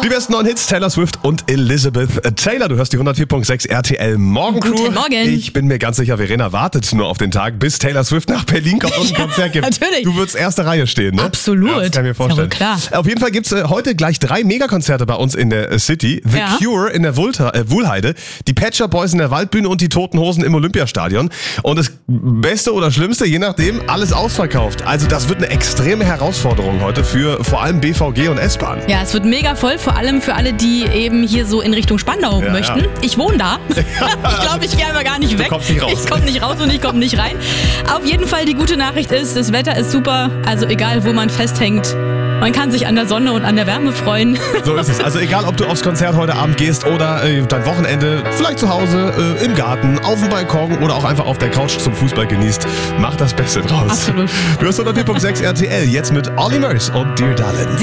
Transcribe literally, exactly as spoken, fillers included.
Die besten neuen Hits, Taylor Swift und Elizabeth Taylor. Du hörst die hundertvier Komma sechs R T L Morgencrew. Guten Morgen. Ich bin mir ganz sicher, Verena wartet nur auf den Tag, bis Taylor Swift nach Berlin kommt und ein Konzert gibt. Natürlich. Du würdest erste Reihe stehen, ne? Absolut. Ja, das kann ich mir vorstellen. Ja, wohl klar. Auf jeden Fall gibt's äh, heute gleich drei Megakonzerte bei uns in der City. The Ja. Cure in der Wulta, äh, Wuhlheide, die Pet Shop Boys in der Waldbühne und die Toten Hosen im Olympiastadion. Und das Beste oder Schlimmste, je nachdem, alles ausverkauft. Also das wird eine extreme Herausforderung heute für vor allem B V G und S-Bahn. Ja, es wird mega voll, vor allem für alle, die eben hier so in Richtung Spandau Ja, möchten. ja. Ich wohne da. Ich glaube, ich gehe aber gar nicht weg. kommst nicht raus. Ich komme nicht raus und ich komme nicht rein. Auf jeden Fall, die gute Nachricht ist, das Wetter ist super. Also egal, wo man festhängt, man kann sich an der Sonne und an der Wärme freuen. So ist es. Also egal, ob du aufs Konzert heute Abend gehst oder äh, dein Wochenende vielleicht zu Hause, äh, im Garten, auf dem Balkon oder auch einfach auf der Couch zum Fußball genießt, mach das Beste draus. Absolut. Du hast hundertvier Komma sechs R T L, jetzt mit Olly Murs und Dear Darling.